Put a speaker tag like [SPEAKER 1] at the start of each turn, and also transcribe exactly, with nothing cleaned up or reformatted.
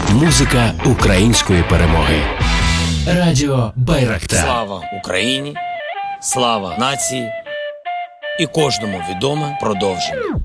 [SPEAKER 1] Музика української перемоги. Радіо Байрактар.
[SPEAKER 2] Слава Україні, слава нації і кожному відоме продовження.